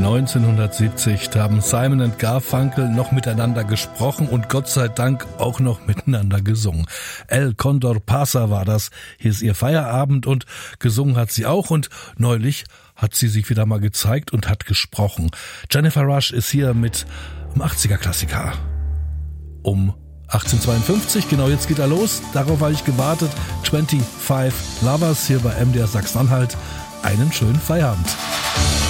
1970, da haben Simon und Garfunkel noch miteinander gesprochen und Gott sei Dank auch noch miteinander gesungen. El Condor Pasa war das. Hier ist ihr Feierabend und gesungen hat sie auch und neulich hat sie sich wieder mal gezeigt und hat gesprochen. Jennifer Rush ist hier mit einem 80er-Klassiker. Um 1852, genau jetzt geht er los. Darauf habe ich gewartet. 25 Lovers hier bei MDR Sachsen-Anhalt. Einen schönen Feierabend.